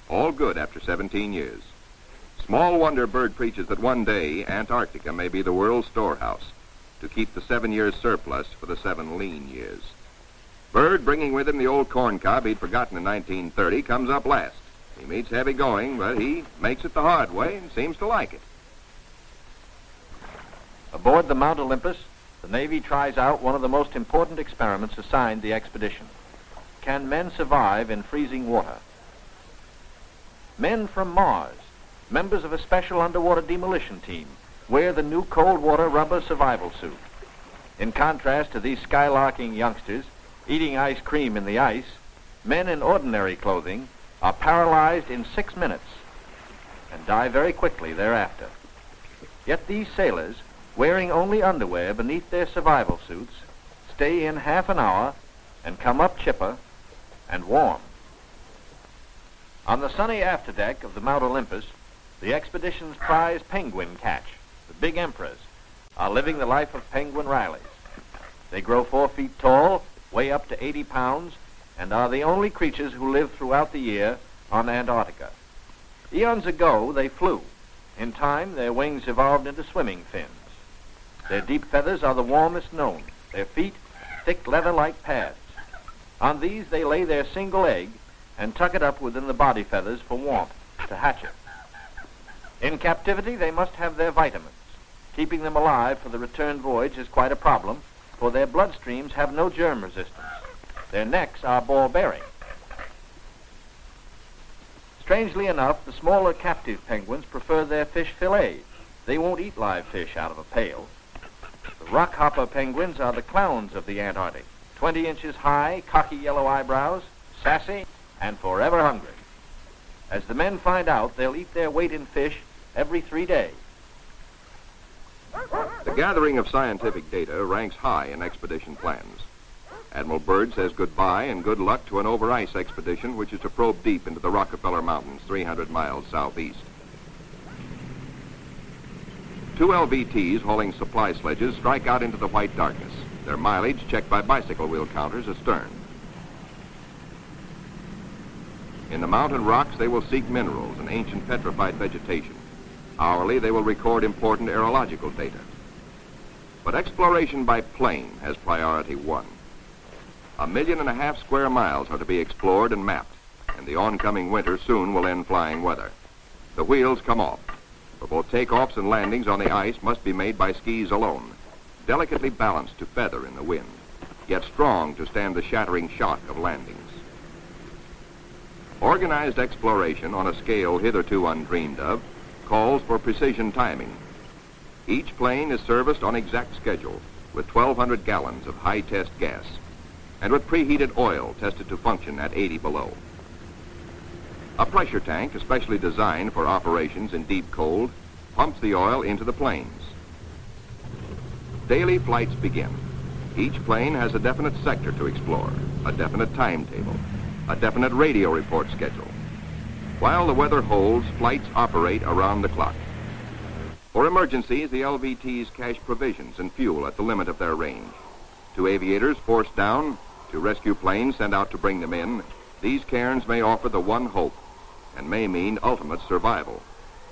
All good after 17 years. Small wonder Byrd preaches that one day Antarctica may be the world's storehouse to keep the 7 years surplus for the 7 lean years. Byrd, bringing with him the old corn cob he'd forgotten in 1930, comes up last. He meets heavy going, but he makes it the hard way and seems to like it. Aboard the Mount Olympus, the Navy tries out one of the most important experiments assigned the expedition. Can men survive in freezing water? Men from Mars, members of a special underwater demolition team, wear the new cold water rubber survival suit. In contrast to these skylarking youngsters eating ice cream in the ice, men in ordinary clothing are paralyzed in 6 minutes and die very quickly thereafter. Yet these sailors, wearing only underwear beneath their survival suits, stay in half an hour and come up chipper and warm. On the sunny afterdeck of the Mount Olympus, the expedition's prize penguin catch, the big emperors, are living the life of penguin Rileys. They grow 4 feet tall, weigh up to 80 pounds, and are the only creatures who live throughout the year on Antarctica. Eons ago, they flew. In time, their wings evolved into swimming fins. Their deep feathers are the warmest known. Their feet, thick leather-like pads. On these, they lay their single egg and tuck it up within the body feathers for warmth, to hatch it. In captivity, they must have their vitamins. Keeping them alive for the return voyage is quite a problem, for their bloodstreams have no germ resistance. Their necks are ball-bearing. Strangely enough, the smaller captive penguins prefer their fish fillet. They won't eat live fish out of a pail. The rockhopper penguins are the clowns of the Antarctic, 20 inches high, cocky yellow eyebrows, sassy, and forever hungry. As the men find out, they'll eat their weight in fish every 3 days. The gathering of scientific data ranks high in expedition plans. Admiral Byrd says goodbye and good luck to an over-ice expedition which is to probe deep into the Rockefeller Mountains 300 miles southeast. 2 LVTs hauling supply sledges strike out into the white darkness, their mileage checked by bicycle wheel counters astern. In the mountain rocks, they will seek minerals and ancient petrified vegetation. Hourly, they will record important aerological data. But exploration by plane has priority 1. 1.5 million square miles are to be explored and mapped, and the oncoming winter soon will end flying weather. The wheels come off, for both takeoffs and landings on the ice must be made by skis alone, delicately balanced to feather in the wind, yet strong to stand the shattering shock of landings. Organized exploration on a scale hitherto undreamed of calls for precision timing. Each plane is serviced on exact schedule with 1,200 gallons of high-test gas and with preheated oil tested to function at 80 below. A pressure tank, especially designed for operations in deep cold, pumps the oil into the planes. Daily flights begin. Each plane has a definite sector to explore, a definite timetable, a definite radio report schedule. While the weather holds, flights operate around the clock. For emergencies, the LVTs cache provisions and fuel at the limit of their range. To aviators forced down, to rescue planes sent out to bring them in, these cairns may offer the one hope and may mean ultimate survival.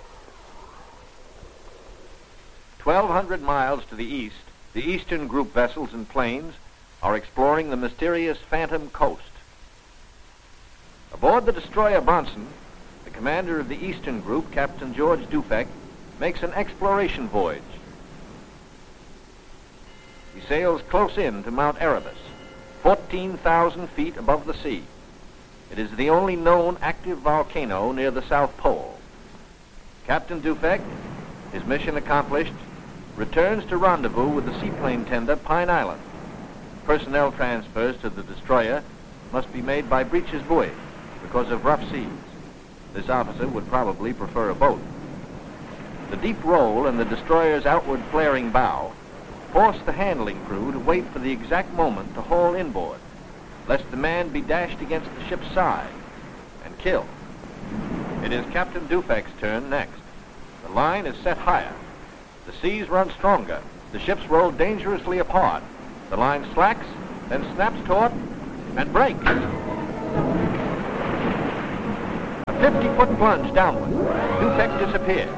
1,200 miles to the east, the Eastern Group vessels and planes are exploring the mysterious Phantom Coast. Aboard the destroyer Bronson, the commander of the Eastern Group, Captain George Dufek, makes an exploration voyage. He sails close in to Mount Erebus, 14,000 feet above the sea. It is the only known active volcano near the South Pole. Captain Dufek, his mission accomplished, returns to rendezvous with the seaplane tender Pine Island. Personnel transfers to the destroyer must be made by breeches buoy because of rough seas. This officer would probably prefer a boat. The deep roll in the destroyer's outward flaring bow forced the handling crew to wait for the exact moment to haul inboard, lest the man be dashed against the ship's side and killed. It is Captain Dufek's turn next. The line is set higher. The seas run stronger. The ships roll dangerously apart. The line slacks, then snaps taut and breaks. A 50-foot plunge downward. Dufek disappears.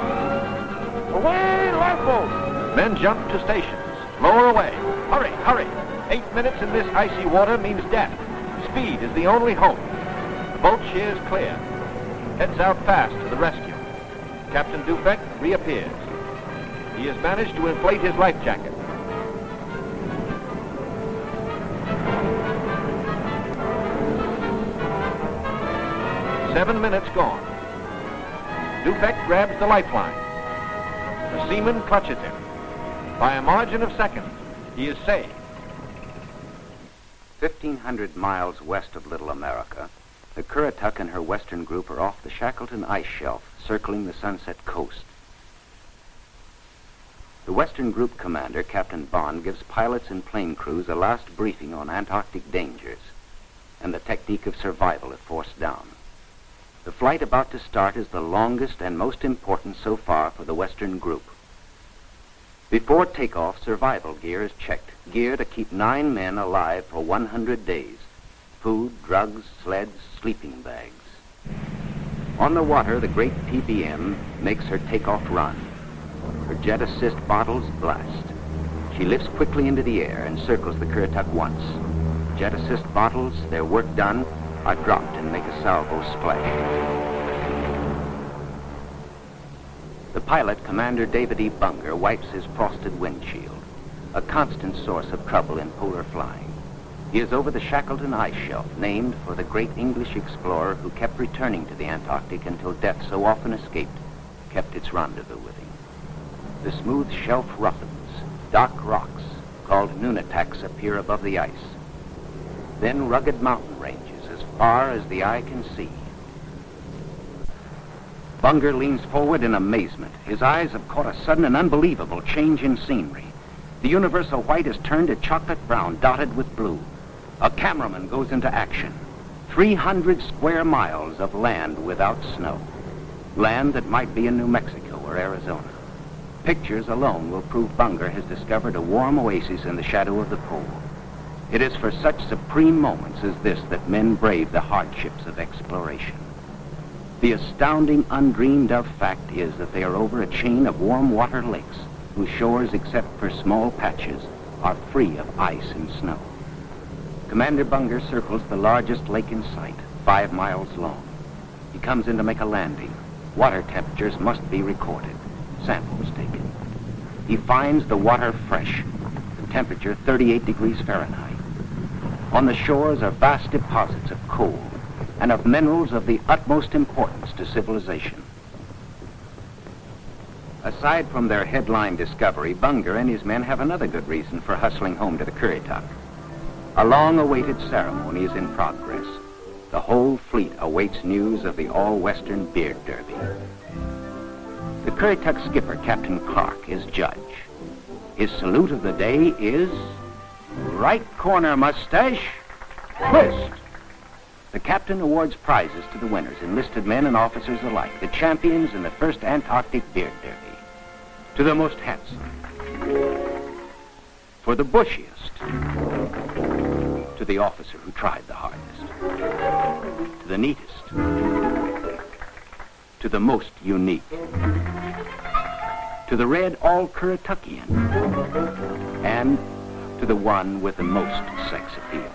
Away, lifeboat! Men jump to stations. Lower away. Hurry, hurry. 8 minutes in this icy water means death. Speed is the only hope. The boat sheers clear. Heads out fast to the rescue. Captain Dufek reappears. He has managed to inflate his life jacket. Seven minutes gone. Dufek grabs the lifeline. The seaman clutches him. By a margin of seconds, he is saved. 1,500 miles west of Little America, the Currituck and her western group are off the Shackleton ice shelf, circling the Sunset Coast. The western group commander, Captain Bond, gives pilots and plane crews a last briefing on Antarctic dangers and the technique of survival if forced down. The flight about to start is the longest and most important so far for the western group. Before takeoff, survival gear is checked. Gear to keep 9 men alive for 100 days. Food, drugs, sleds, sleeping bags. On the water, the great PBM makes her takeoff run. Her jet assist bottles blast. She lifts quickly into the air and circles the Currituck once. Jet assist bottles, their work done, are dropped and make a salvo splash. The pilot, Commander David E. Bunger, wipes his frosted windshield, a constant source of trouble in polar flying. He is over the Shackleton ice shelf, named for the great English explorer who kept returning to the Antarctic until death, so often escaped, kept its rendezvous with him. The smooth shelf roughens. Dark rocks, called nunataks, appear above the ice. Then rugged mountain ranges as far as the eye can see. Bunger leans forward in amazement. His eyes have caught a sudden and unbelievable change in scenery. The universal white has turned to chocolate brown, dotted with blue. A cameraman goes into action. 300 square miles of land without snow. Land that might be in New Mexico or Arizona. Pictures alone will prove Bunger has discovered a warm oasis in the shadow of the pole. It is for such supreme moments as this that men brave the hardships of exploration. The astounding, undreamed-of fact is that they are over a chain of warm water lakes whose shores, except for small patches, are free of ice and snow. Commander Bunger circles the largest lake in sight, 5 miles long. He comes in to make a landing. Water temperatures must be recorded. Samples taken. He finds the water fresh, the temperature 38 degrees Fahrenheit. On the shores are vast deposits of coal and of minerals of the utmost importance to civilization. Aside from their headline discovery, Bunger and his men have another good reason for hustling home to the Currituck. A long-awaited ceremony is in progress. The whole fleet awaits news of the all-Western beard derby. The Currituck skipper, Captain Clark, is judge. His salute of the day is right corner mustache, twist. The captain awards prizes to the winners, enlisted men and officers alike, the champions in the first Antarctic beard derby. To the most handsome, for the bushiest, to the officer who tried the hardest, to the neatest, to the most unique, to the red all-Currituckian, and to the one with the most sex appeal.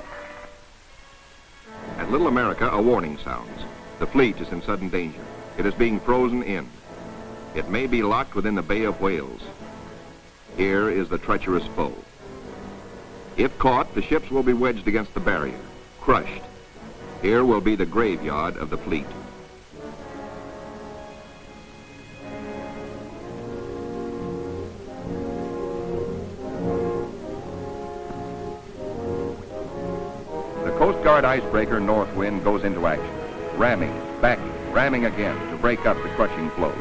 At Little America, a warning sounds. The fleet is in sudden danger. It is being frozen in. It may be locked within the Bay of Whales. Here is the treacherous foe. If caught, the ships will be wedged against the barrier, crushed. Here will be the graveyard of the fleet. The Coast Guard icebreaker Northwind goes into action, ramming, backing, ramming again to break up the crushing floes.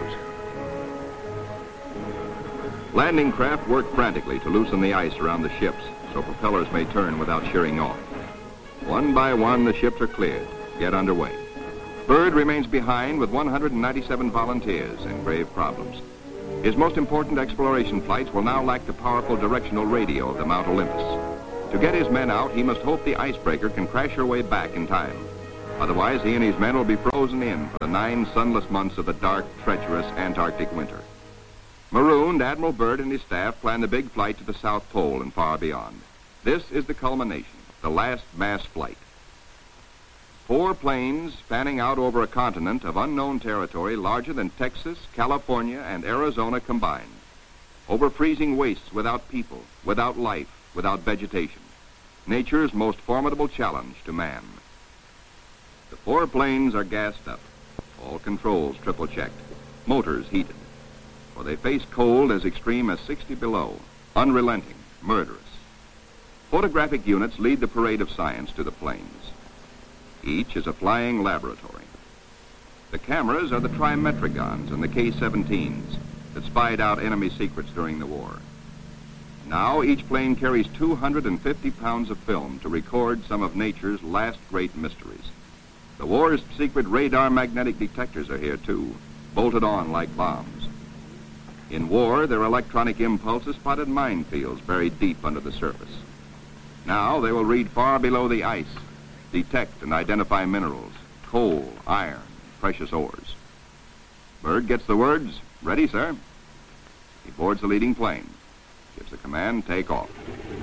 Landing craft work frantically to loosen the ice around the ships so propellers may turn without shearing off. One by one, the ships are cleared, get underway. Byrd remains behind with 197 volunteers and grave problems. His most important exploration flights will now lack the powerful directional radio of the Mount Olympus. To get his men out, he must hope the icebreaker can crash her way back in time. Otherwise, he and his men will be frozen in for the 9 sunless months of the dark, treacherous Antarctic winter. Marooned, Admiral Byrd and his staff plan the big flight to the South Pole and far beyond. This is the culmination, the last mass flight. 4 planes spanning out over a continent of unknown territory larger than Texas, California, and Arizona combined. Over freezing wastes without people, without life, without vegetation. Nature's most formidable challenge to man. The 4 planes are gassed up, all controls triple checked, motors heated. For they face cold as extreme as 60 below, unrelenting, murderous. Photographic units lead the parade of science to the planes. Each is a flying laboratory. The cameras are the Trimetragons and the K-17s that spied out enemy secrets during the war. Now each plane carries 250 pounds of film to record some of nature's last great mysteries. The war's secret radar magnetic detectors are here too, bolted on like bombs. In war, their electronic impulses spotted minefields buried deep under the surface. Now they will read far below the ice, detect and identify minerals, coal, iron, precious ores. Byrd gets the words, "Ready, sir." He boards the leading plane, gives the command, "Take off."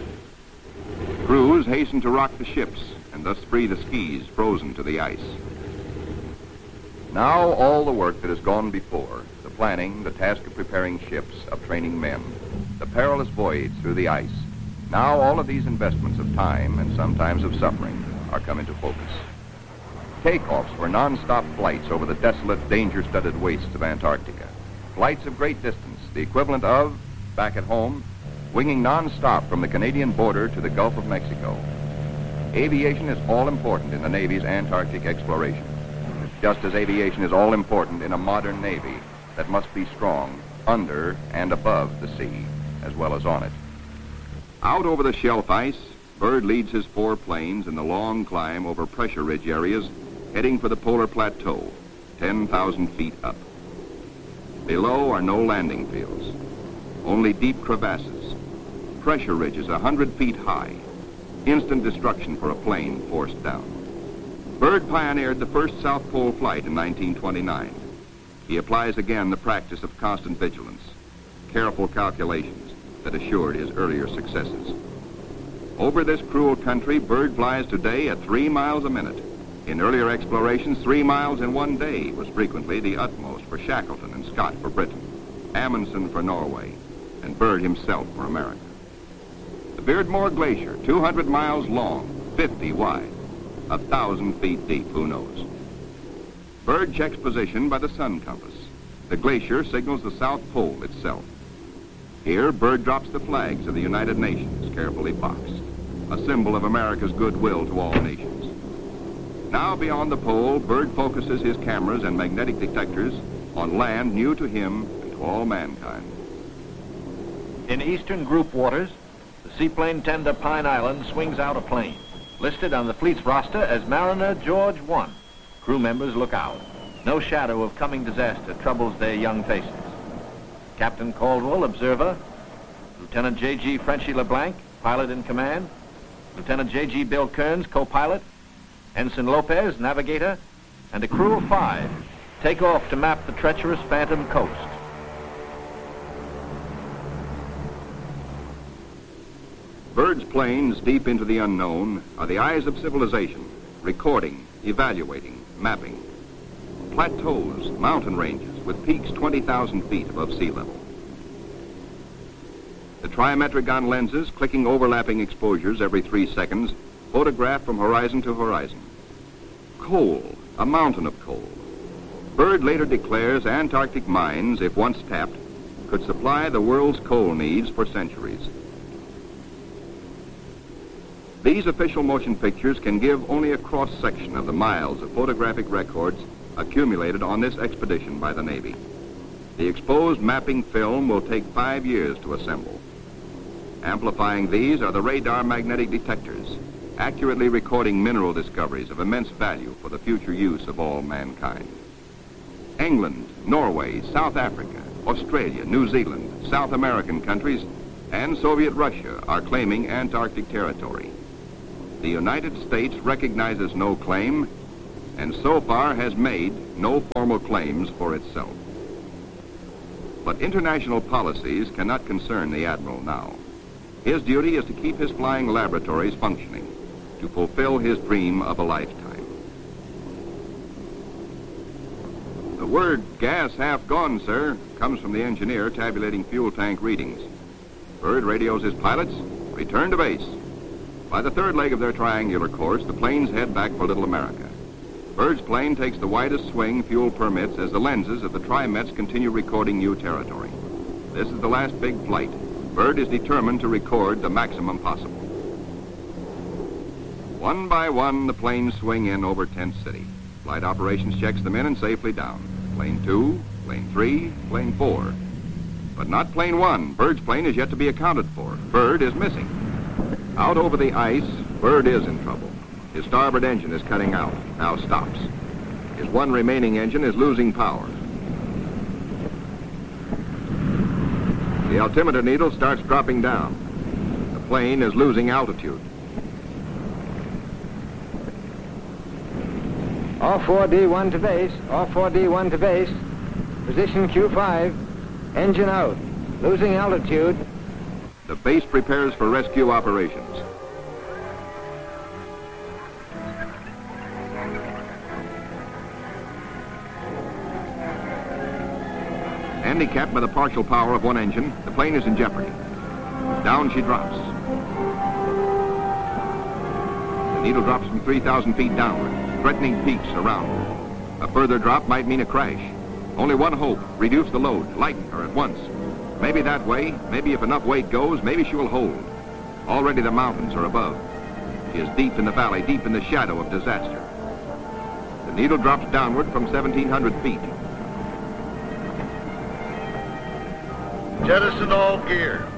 Crews hasten to rock the ships and thus free the skis frozen to the ice. Now all the work that has gone before, the planning, the task of preparing ships, of training men, the perilous voyage through the ice, now all of these investments of time and sometimes of suffering are come into focus. Takeoffs were non-stop flights over the desolate, danger-studded wastes of Antarctica. Flights of great distance, the equivalent of, back at home, winging non-stop from the Canadian border to the Gulf of Mexico. Aviation is all important in the Navy's Antarctic exploration, just as aviation is all important in a modern Navy that must be strong under and above the sea, as well as on it. Out over the shelf ice, Byrd leads his 4 planes in the long climb over pressure ridge areas, heading for the polar plateau, 10,000 feet up. Below are no landing fields, only deep crevasses, pressure ridges 100 feet high, instant destruction for a plane forced down. Byrd pioneered the first South Pole flight in 1929. He applies again the practice of constant vigilance, careful calculations that assured his earlier successes. Over this cruel country, Byrd flies today at 3 miles a minute. In earlier explorations, 3 miles in one day was frequently the utmost for Shackleton and Scott for Britain, Amundsen for Norway, and Byrd himself for America. The Beardmore Glacier, 200 miles long, 50 wide, 1,000 feet deep, who knows? Byrd checks position by the sun compass. The glacier signals the South Pole itself. Here, Byrd drops the flags of the United Nations, carefully boxed, a symbol of America's goodwill to all nations. Now, beyond the pole, Byrd focuses his cameras and magnetic detectors on land new to him and to all mankind. In eastern group waters, the seaplane tender Pine Island swings out a plane, listed on the fleet's roster as Mariner George 1. Crew members look out. No shadow of coming disaster troubles their young faces. Captain Caldwell, observer. Lieutenant J.G. Frenchy LeBlanc, pilot in command. Lieutenant J.G. Bill Kearns, co-pilot. Ensign Lopez, navigator. And a crew of 5 take off to map the treacherous Phantom coast. Byrd's planes, deep into the unknown, are the eyes of civilization, recording, evaluating, mapping. Plateaus, mountain ranges, with peaks 20,000 feet above sea level. The Trimetragon lenses, clicking overlapping exposures every 3 seconds, photograph from horizon to horizon. Coal, a mountain of coal. Byrd later declares Antarctic mines, if once tapped, could supply the world's coal needs for centuries. These official motion pictures can give only a cross-section of the miles of photographic records accumulated on this expedition by the Navy. The exposed mapping film will take 5 years to assemble. Amplifying these are the radar magnetic detectors, accurately recording mineral discoveries of immense value for the future use of all mankind. England, Norway, South Africa, Australia, New Zealand, South American countries, and Soviet Russia are claiming Antarctic territory. The United States recognizes no claim, and so far has made no formal claims for itself. But international policies cannot concern the Admiral now. His duty is to keep his flying laboratories functioning, to fulfill his dream of a lifetime. The word gas half gone, sir, comes from the engineer tabulating fuel tank readings. Byrd radios his pilots, return to base. By the third leg of their triangular course, the planes head back for Little America. Byrd's plane takes the widest swing fuel permits as the lenses of the TriMets continue recording new territory. This is the last big flight. Byrd is determined to record the maximum possible. One by one, the planes swing in over Tent City. Flight operations checks them in and safely down. Plane 2, plane 3, plane 4. But not plane 1. Byrd's plane is yet to be accounted for. Byrd is missing. Out over the ice, Byrd is in trouble. His starboard engine is cutting out, now stops. His one remaining engine is losing power. The altimeter needle starts dropping down. The plane is losing altitude. All 4D1 to base. All 4D1 to base. Position Q5. Engine out. Losing altitude. The base prepares for rescue operations. Handicapped by the partial power of one engine, the plane is in jeopardy. Down she drops. The needle drops from 3,000 feet downward, threatening peaks around her. A further drop might mean a crash. Only one hope: reduce the load, lighten her at once. Maybe that way, maybe if enough weight goes, maybe she will hold. Already the mountains are above. She is deep in the valley, deep in the shadow of disaster. The needle drops downward from 1,700 feet. Jettison all gear.